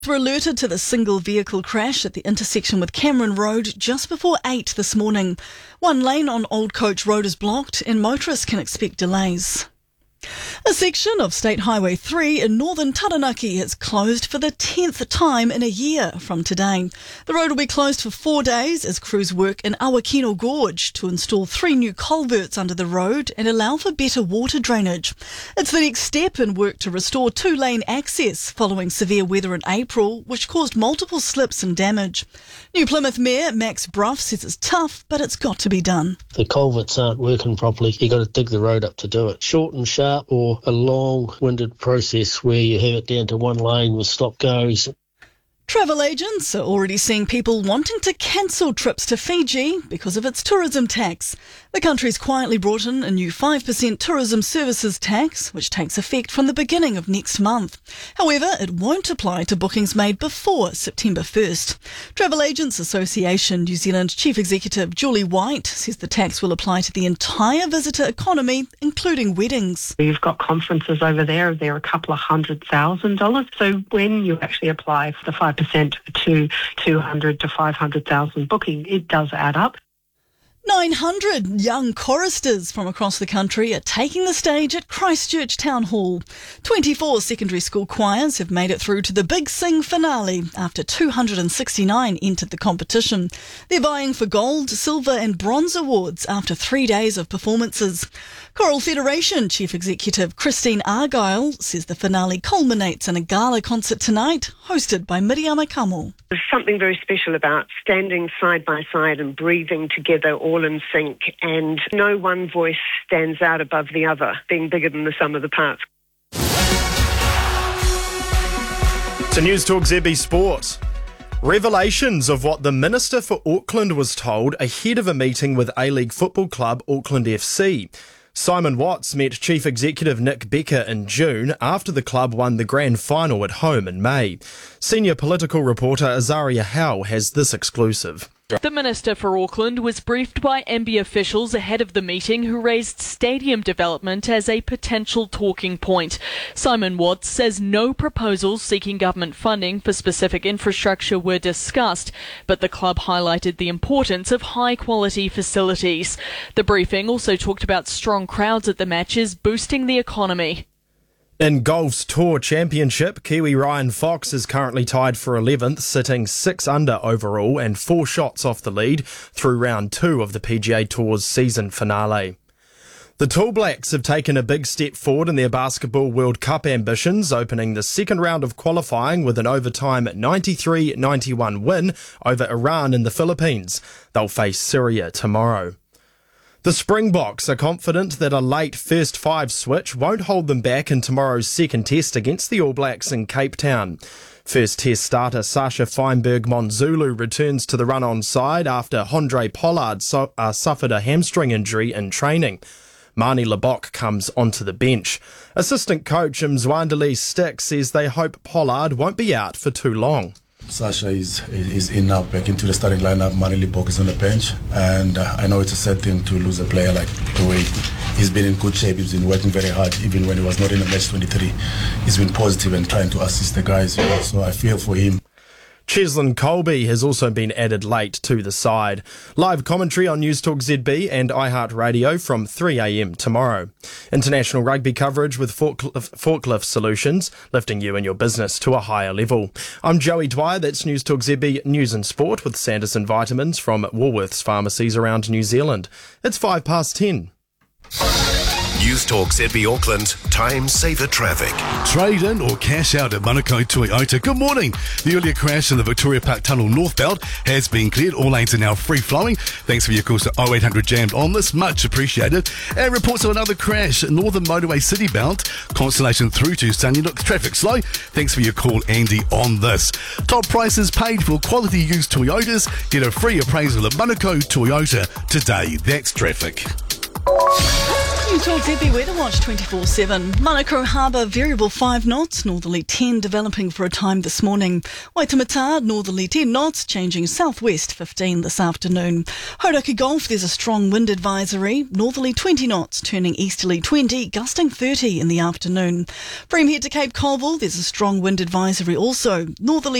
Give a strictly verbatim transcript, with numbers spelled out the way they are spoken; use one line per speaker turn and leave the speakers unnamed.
Were alerted to the single vehicle crash at the intersection with Cameron Road just before eight this morning. One lane on Old Coach Road is blocked and motorists can expect delays. A section of State Highway three in northern Taranaki is closed for the tenth time in a year from today. The road will be closed for four days as crews work in Awakino Gorge to install three new culverts under the road and allow for better water drainage. It's the next step in work to restore two-lane access following severe weather in April, which caused multiple slips and damage. New Plymouth Mayor Max Bruff says it's tough, but it's got to be done.
The culverts aren't working properly. You've got to dig the road up to do it. Short and sharp, or a long-winded process where you have it down to one lane with stop-goes.
Travel agents are already seeing people wanting to cancel trips to Fiji because of its tourism tax. The country's quietly brought in a new five percent tourism services tax, which takes effect from the beginning of next month. However, it won't apply to bookings made before September first. Travel Agents Association New Zealand Chief Executive Julie White says the tax will apply to the entire visitor economy, including weddings.
You've got conferences over there, they're a couple of hundred thousand dollars. So when you actually apply for the five percent to two hundred to five hundred thousand booking, it does add up.
nine hundred young choristers from across the country are taking the stage at Christchurch Town Hall. twenty-four secondary school choirs have made it through to the Big Sing finale after two hundred sixty-nine entered the competition. They're vying for gold, silver and bronze awards after three days of performances. Choral Federation Chief Executive Christine Argyle says the finale culminates in a gala concert tonight, hosted by Miriama Kamo.
There's something very special about standing side by side and breathing together all in sync, and no one voice stands out above the other, being bigger than the sum of the parts.
To News Talk Z B Sport. Revelations of what the Minister for Auckland was told ahead of a meeting with A-League football club Auckland F C. Simon Watts met Chief Executive Nick Becker in June after the club won the grand final at home in May. Senior political reporter Azaria Howe has this exclusive.
The Minister for Auckland was briefed by M B officials ahead of the meeting who raised stadium development as a potential talking point. Simon Watts says no proposals seeking government funding for specific infrastructure were discussed, but the club highlighted the importance of high-quality facilities. The briefing also talked about strong crowds at the matches boosting the economy.
In golf's Tour Championship, Kiwi Ryan Fox is currently tied for eleventh, sitting six under overall and four shots off the lead through round two of the P G A Tour's season finale. The Tall Blacks have taken a big step forward in their Basketball World Cup ambitions, opening the second round of qualifying with an overtime ninety-three ninety-one win over Iran in the Philippines. They'll face Syria tomorrow. The Springboks are confident that a late first five switch won't hold them back in tomorrow's second test against the All Blacks in Cape Town. First test starter Sasha Feinberg-Monzulu returns to the run-on side after Handré Pollard so, uh, suffered a hamstring injury in training. Marnie Lebok comes onto the bench. Assistant coach Mzwandile Stick says they hope Pollard won't be out for too long.
Sasha is is in now, back into the starting lineup. Marnie Lebok is on the bench, and uh, I know it's a sad thing to lose a player like the way he's been in good shape. He's been working very hard, even when he was not in the match twenty-three. He's been positive and trying to assist the guys, you know, so I feel for him.
Cheslin Colby has also been added late to the side. Live commentary on News Talk Z B and iHeartRadio from three a.m. tomorrow. International rugby coverage with Forklift, Forklift Solutions, lifting you and your business to a higher level. I'm Joey Dwyer, that's News Talk Z B News and Sport with Sanderson Vitamins from Woolworths pharmacies around New Zealand. It's five past ten.
News Talk Z B Auckland, time saver traffic.
Trade in or cash out at Manukau Toyota. Good morning. The earlier crash in the Victoria Park Tunnel northbound has been cleared. All lanes are now free flowing. Thanks for your calls to oh eight hundred jammed on this. Much appreciated. And reports of another crash. Northern Motorway City bound. Constellation through to Sunyanook. Traffic slow. Thanks for your call, Andy, on this. Top prices paid for quality used Toyotas. Get a free appraisal at Manukau Toyota today. That's traffic.
News Talk Z B Weather Watch twenty-four seven. Manukau Harbour, variable five knots, northerly ten, developing for a time this morning. Waitemata, northerly ten knots, changing southwest fifteen this afternoon. Hauraki Gulf, there's a strong wind advisory, northerly twenty knots, turning easterly twenty, gusting thirty in the afternoon. From here to Cape Colville, there's a strong wind advisory also, northerly